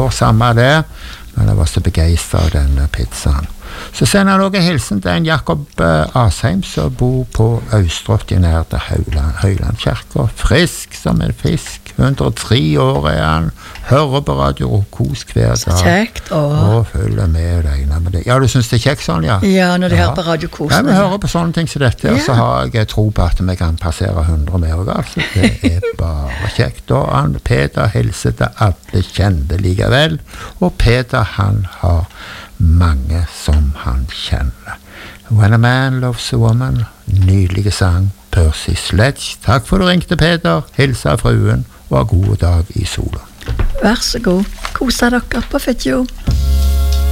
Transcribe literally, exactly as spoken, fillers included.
år, samme det, men jeg var så begeistret av denne pizzaen. Så sender jeg også hilsen til en Jakob uh, Asheim som bor på Austrott i nær til Høyland, Høylandkirka. Frisk som en fisk, hundre og tre år er han, hører på Radio Rokos hver dag. Så kjekt, å. Og følger med og regner med det. Ja, du synes det er kjekt sånn, ja? Ja, når de ja. hører på Radio Kos. Ja, vi hører på sånne ting som dette, og ja. så har jeg tro på at vi kan passere hundre med også, altså. Det er bare kjekt. Og han, Peter hilser til alle kjente likevel, og Peter han har mange som han kjenner. When a man loves a woman, nydelige sang, Percy Sledge. Takk for du ringte, Peter. Hilsa fruen, og ha god dag i sola. Vær så god. Kosa dere på Fitjo.